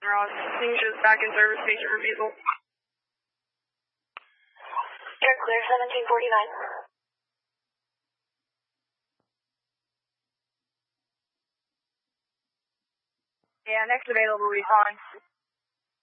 Ross, Seizures back in service, patient removal. You're clear, 1749. Yeah, next available response.